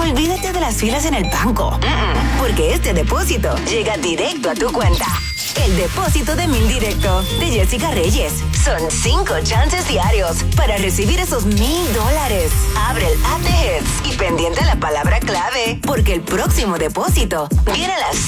Olvídate de las filas en el banco. Porque este depósito llega directo a tu cuenta. El depósito de 1000 directo de Jessica Reyes. Son 5 chances diarios para recibir esos $1000. Abre el app de Hits y pendiente a la palabra clave, porque el próximo depósito viene a las